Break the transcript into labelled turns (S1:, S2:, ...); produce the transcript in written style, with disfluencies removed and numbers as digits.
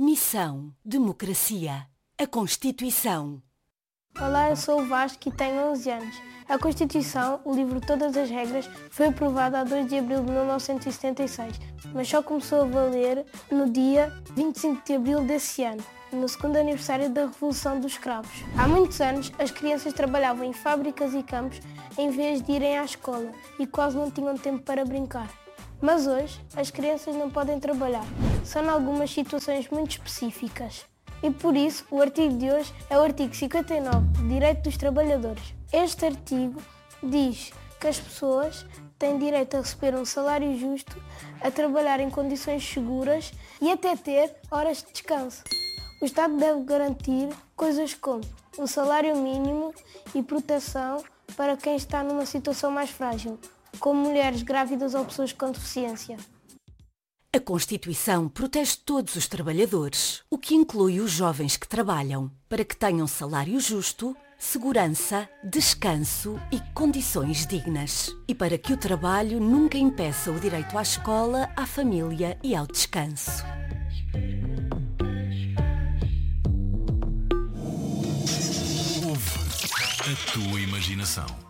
S1: Missão Democracia. A Constituição.
S2: Olá, eu sou o Vasco e tenho 11 anos. A Constituição, o livro Todas as Regras, foi aprovada a 2 de abril de 1976, mas só começou a valer no dia 25 de abril desse ano, no segundo aniversário da Revolução dos Cravos. Há muitos anos, as crianças trabalhavam em fábricas e campos em vez de irem à escola e quase não tinham tempo para brincar. Mas hoje, as crianças não podem trabalhar, só em algumas situações muito específicas. E por isso, o artigo de hoje é o artigo 59, Direito dos Trabalhadores. Este artigo diz que as pessoas têm direito a receber um salário justo, a trabalhar em condições seguras e até ter horas de descanso. O Estado deve garantir coisas como um salário mínimo e proteção para quem está numa situação mais frágil, como mulheres grávidas ou pessoas com deficiência.
S1: A Constituição protege todos os trabalhadores, o que inclui os jovens que trabalham, para que tenham salário justo, segurança, descanso e condições dignas. E para que o trabalho nunca impeça o direito à escola, à família e ao descanso.
S3: Ouve a tua imaginação.